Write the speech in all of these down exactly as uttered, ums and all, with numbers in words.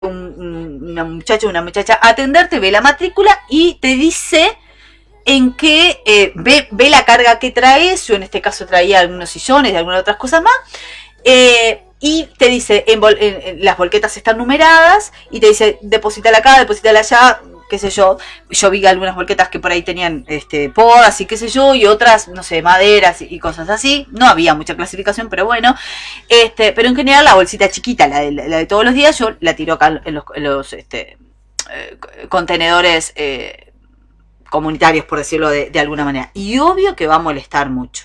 un, un muchacho o una muchacha a atenderte, ve la matrícula y te dice en que eh, ve, ve la carga que traes. Yo en este caso traía algunos sillones y algunas otras cosas más. Eh, y te dice, en, en, en, las volquetas están numeradas y te dice, deposítala acá, deposítala allá, qué sé yo. Yo vi algunas volquetas que por ahí tenían este, podas y qué sé yo, y otras, no sé, maderas y, y cosas así. No había mucha clasificación, pero bueno. Este, pero en general la bolsita chiquita, la de, la de todos los días, yo la tiro acá en los, en los este, eh, contenedores eh, comunitarios, por decirlo de, de alguna manera. Y obvio que va a molestar mucho.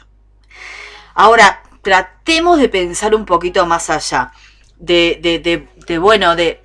Ahora, tratemos de pensar un poquito más allá, de, de, de, de bueno, de,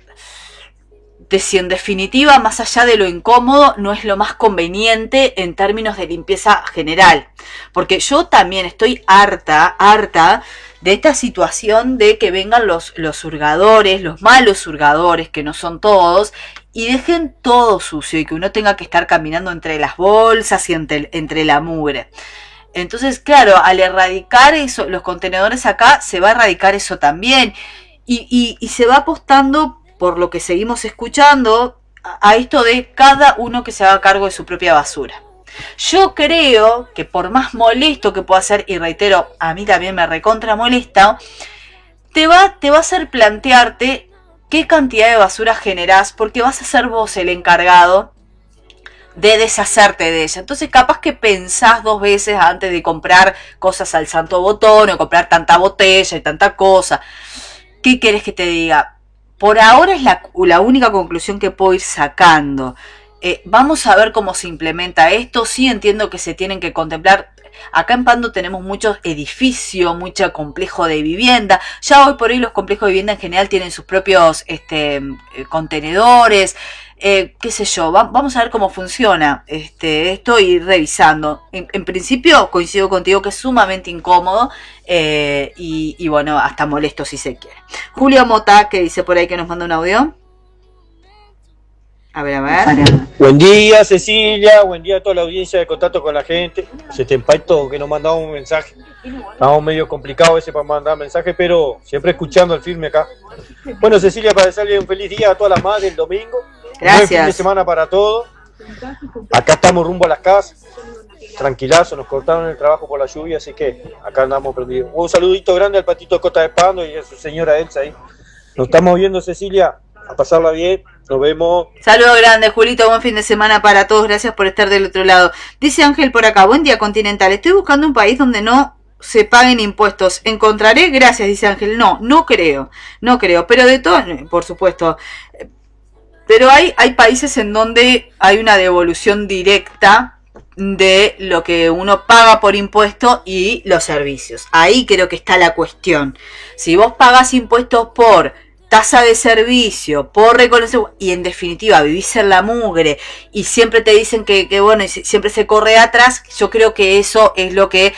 de si en definitiva, más allá de lo incómodo, no es lo más conveniente en términos de limpieza general. Porque yo también estoy harta, harta de esta situación de que vengan los, los hurgadores, los malos hurgadores, que no son todos, y dejen todo sucio y que uno tenga que estar caminando entre las bolsas y entre, entre la mugre. Entonces, claro, al erradicar eso, los contenedores acá, se va a erradicar eso también. Y, y, y se va apostando, por lo que seguimos escuchando, a, a esto de cada uno que se haga cargo de su propia basura. Yo creo que por más molesto que pueda ser, y reitero, a mí también me recontra molesta, te va, te va a hacer plantearte qué cantidad de basura generás, porque vas a ser vos el encargado de deshacerte de ella. Entonces capaz que pensás dos veces antes de comprar cosas al santo botón o comprar tanta botella y tanta cosa. ¿Qué querés que te diga? Por ahora es la, la única conclusión que puedo ir sacando. Eh, vamos a ver cómo se implementa esto. Sí entiendo que se tienen que contemplar. Acá en Pando tenemos muchos edificios, mucho complejo de vivienda. Ya hoy por hoy los complejos de vivienda en general tienen sus propios este, eh, contenedores. Eh, qué sé yo, va, vamos a ver cómo funciona este, esto y ir revisando. En, en principio coincido contigo que es sumamente incómodo eh, y, y bueno, hasta molesto si se quiere. Julio Mota, que dice por ahí que nos manda un audio. A ver, a ver. Buen día, Cecilia. Buen día a toda la audiencia de Contacto con la Gente. Se te empaitó que nos mandaba un mensaje. Estamos medio complicados ese para mandar mensajes, pero siempre escuchando al firme acá. Bueno, Cecilia, para desearle un feliz día a todas las madres el domingo. Gracias. Buen fin de semana para todos. Acá estamos rumbo a las casas. Tranquilazo, nos cortaron el trabajo por la lluvia, así que acá andamos prendidos. Un saludito grande al patito Cota de Pando y a su señora Elsa ahí. Nos estamos viendo, Cecilia. A pasarla bien. Nos vemos. Saludos grande, Julito. Buen fin de semana para todos. Gracias por estar del otro lado. Dice Ángel por acá. Buen día, Continental. Estoy buscando un país donde no se paguen impuestos. ¿Encontraré? Gracias, dice Ángel. No, no creo. No creo. Pero de todo, por supuesto. Pero hay, hay países en donde hay una devolución directa de lo que uno paga por impuesto y los servicios. Ahí creo que está la cuestión. Si vos pagás impuestos por tasa de servicio, por reconocer, y en definitiva vivís en la mugre y siempre te dicen que, que bueno, y siempre se corre atrás, yo creo que eso es lo que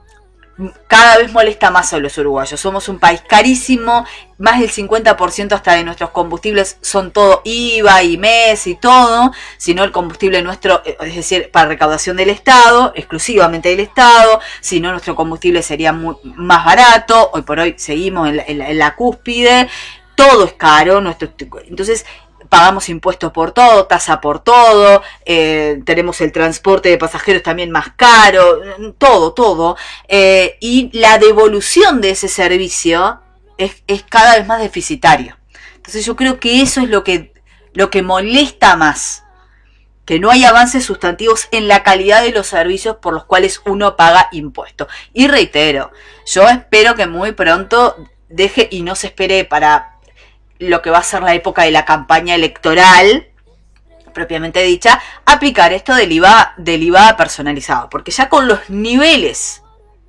cada vez molesta más a los uruguayos. Somos un país carísimo, más del cincuenta por ciento hasta de nuestros combustibles son todo I V A y M E S y todo, sino el combustible nuestro, es decir, para recaudación del Estado, exclusivamente del Estado, si no nuestro combustible sería muy, más barato. Hoy por hoy seguimos en la, en la, en la cúspide. Todo es caro, nuestro, entonces pagamos impuestos por todo, tasa por todo, eh, tenemos el transporte de pasajeros también más caro, todo, todo. Eh, y la devolución de ese servicio es, es cada vez más deficitario. Entonces yo creo que eso es lo que, lo que molesta más, que no hay avances sustantivos en la calidad de los servicios por los cuales uno paga impuestos. Y reitero, yo espero que muy pronto deje y no se espere para lo que va a ser la época de la campaña electoral, propiamente dicha, aplicar esto del I V A, del I V A personalizado. Porque ya con los niveles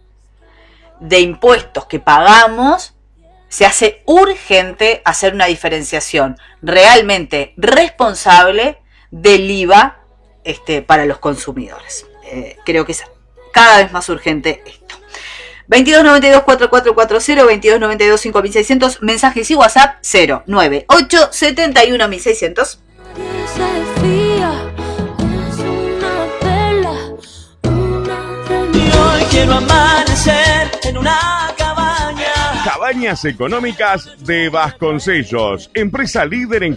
de impuestos que pagamos, se hace urgente hacer una diferenciación realmente responsable del I V A este, para los consumidores. Eh, creo que es cada vez más urgente esto. veintidós noventa y dos cuarenta y cuatro cuarenta, veintidós noventa y dos cinco mil seiscientos, mensajes y WhatsApp cero nueve ocho setenta y uno mil seiscientos. Y hoy quiero amanecer en una cabaña. campañas económicas de Vasconcellos, empresa líder en